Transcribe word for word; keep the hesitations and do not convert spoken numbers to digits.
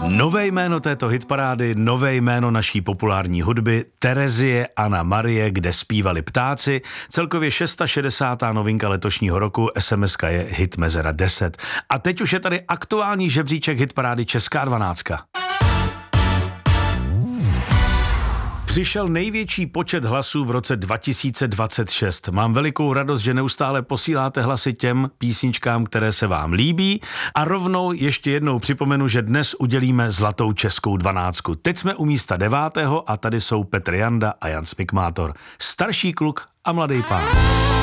Nové jméno této hitparády, nové jméno naší populární hudby, Terezie Anna Marie, kde zpívali ptáci, celkově šedesátá šestá novinka letošního roku, es em eska je Hit Mezera deset. A teď už je tady aktuální žebříček hitparády Česká dvanáctka. Přišel největší počet hlasů v roce dva tisíce dvacet šest. Mám velikou radost, že neustále posíláte hlasy těm písničkám, které se vám líbí. A rovnou ještě jednou připomenu, že dnes udělíme zlatou českou dvanáctku. Teď jsme u místa devátého a tady jsou Petr Janda a Jan Smikmátor. Starší kluk a mladý pán.